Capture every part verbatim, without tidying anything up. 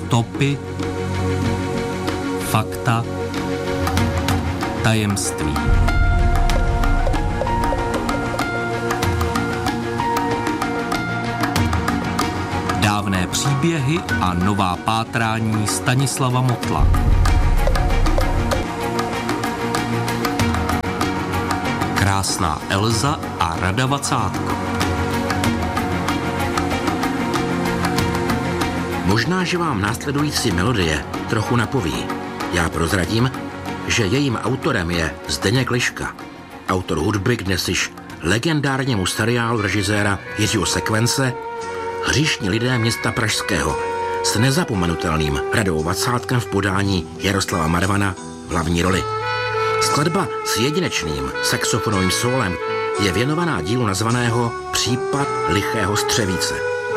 stopy, fakta, tajemství. Dávné příběhy a nová pátrání Stanislava Motla. Krásná Elza a Rada Vacátko. Možná, že vám následující melodie trochu napoví. Já prozradím, že jejím autorem je Zdeněk Liška, autor hudby k dnes již legendárnímu seriálu režiséra Jiřího Sekvence Hříšní lidé města pražského s nezapomenutelným Radou Vacátkem v podání Jaroslava Marvana v hlavní roli. Skladba s jedinečným saxofonovým sólem je věnovaná dílu nazvaného Případ lichého střevíce.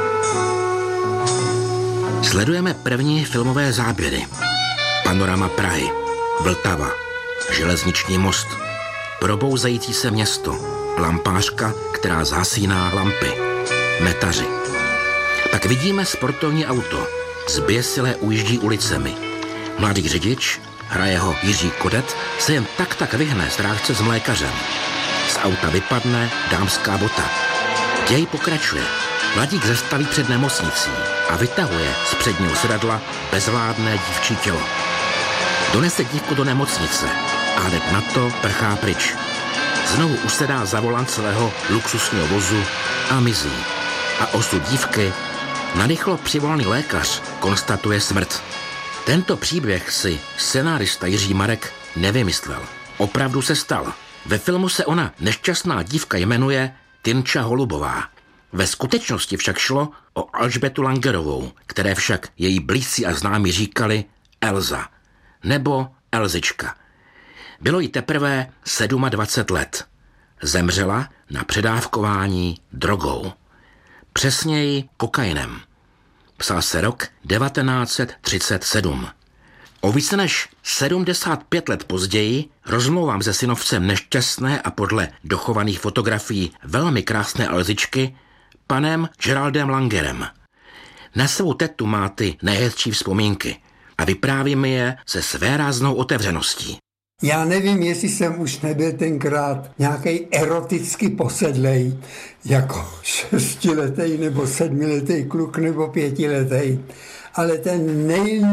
Sledujeme první filmové záběry. Panorama Prahy, Vltava, železniční most, probouzající se město, lampářka, která zhasíná lampy, metaři. Pak vidíme sportovní auto, zběsile ujíždí ulicemi. Mladý řidič, hraje ho Jiří Kodet, se jen tak tak vyhne strážce s mlékařem. Z auta vypadne dámská bota. Děj pokračuje. Mladík zastaví před nemocnicí a vytahuje z předního sedadla bezvládné dívčí tělo. Donese dívku do nemocnice a hned na to prchá pryč. Znovu usedá za volant svého luxusního vozu a mizí. A osud dívky narychlo přivolaný lékař konstatuje smrt. Tento příběh si scenárista Jiří Marek nevymyslel. Opravdu se stal. Ve filmu se ona nešťastná dívka jmenuje Tynča Holubová. Ve skutečnosti však šlo o Alžbetu Langerovou, které však její blízcí a známí říkali Elza nebo Elzička. Bylo jí teprve dvacet sedm let. Zemřela na předávkování drogou. Přesněji kokainem. Psal se rok devatenáct set třicet sedm. O více než sedmdesát pět let později rozmlouvám se synovcem nešťastné a podle dochovaných fotografií velmi krásné Elzičky panem Geraldem Langerem. Na svou tetu má ty nejhezčí vzpomínky a vypráví mi je se svéráznou otevřeností. Já nevím, jestli jsem už nebyl tenkrát nějaký eroticky posedlej, jako šestiletý nebo sedmiletý kluk nebo pětiletý. Ale ten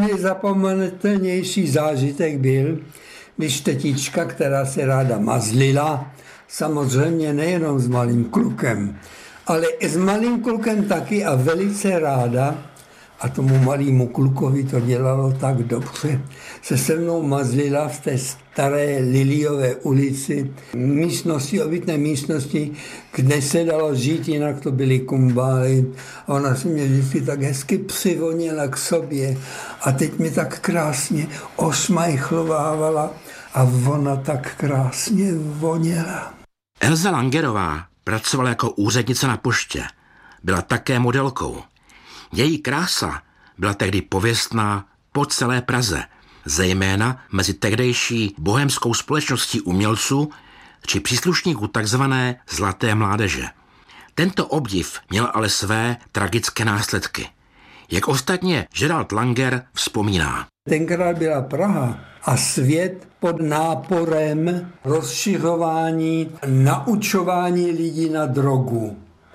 nejnezapomenutelnější zážitek byl, když tetička, která se ráda mazlila, samozřejmě nejenom s malým klukem, ale i s malým klukem taky a velice ráda, a tomu malému klukovi to dělalo tak dobře, se se mnou mazlila v té staré Liliové ulici, místnosti, obytné místnosti, kde se dalo žít, jinak to byly kumbály. A ona se mě vždycky tak hezky přivonila k sobě a teď mi tak krásně osmajchlovávala a ona tak krásně voněla. Elza Langerová pracovala jako úřednice na poště. Byla také modelkou. Její krása byla tehdy pověstná po celé Praze, zejména mezi tehdejší bohemskou společností umělců či příslušníků takzvané zlaté mládeže. Tento obdiv měl ale své tragické následky. Jak ostatně Gerald Langer vzpomíná. Tenkrát byla Praha a svět pod náporem rozšiřování, naučování lidí na drogu.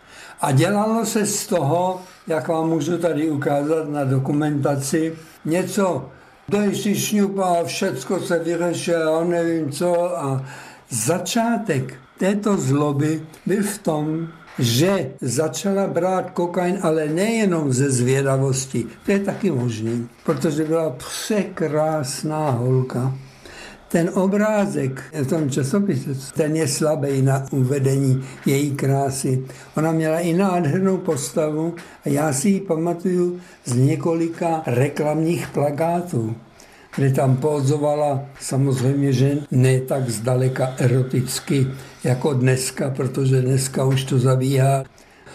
A dělalo se z toho, jak vám můžu tady ukázat na dokumentaci, něco, kdo si šňupá, všecko se vyřešilo, nevím co. A začátek této zloby byl v tom, že začala brát kokain, ale nejenom ze zvědavosti, to je taky možný, protože byla překrásná holka. Ten obrázek v tom časopise, ten je slabý na uvedení její krásy. Ona měla i nádhernou postavu a já si ji pamatuju z několika reklamních plakátů, kde tam pózovala samozřejmě, že ne tak zdaleka eroticky jako dneska, protože dneska už to zabíhá.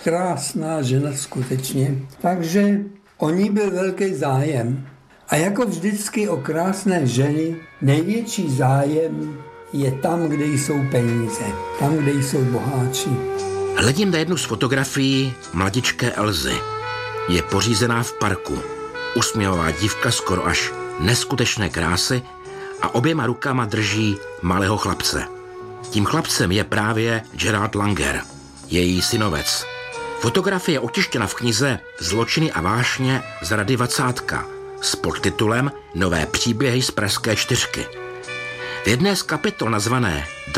Krásná žena skutečně. Takže o ní byl velký zájem. A jako vždycky o krásné ženy největší zájem je tam, kde jsou peníze, tam, kde jsou boháči. Hledím na jednu z fotografií mladičké Elzy. Je pořízená v parku, usměvavá dívka skoro až neskutečné krásy a oběma rukama drží malého chlapce. Tím chlapcem je právě Gerard Langer, její synovec. Fotografie je otištěna v knize Zločiny a vášně z Rady Vacátka s podtitulem Nové příběhy z Pražské čtyřky. V jedné z kapitol nazvané